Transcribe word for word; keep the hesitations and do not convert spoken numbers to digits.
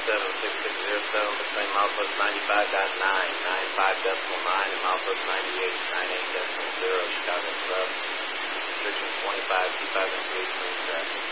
seven six six zero seven between milepost ninety-five point nine, ninety-five decimal nine, and milepost ninety-eight, ninety-eight decimal zero, Chicago Sub. Restriction twenty-five, two five three, clean traffic.